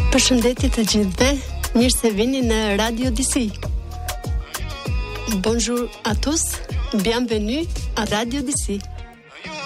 Përshëndetje të gjithëve, mirë se vini në Radio DC. Bonjour à tous, bienvenue à Radio DC.